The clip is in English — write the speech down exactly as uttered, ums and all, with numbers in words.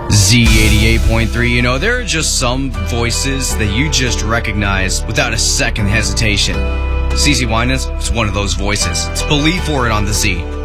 Z eighty-eight point three, you know, there are just some voices that you just recognize without a second hesitation. CeCe Winans is one of those voices. It's Believe For It on the Z.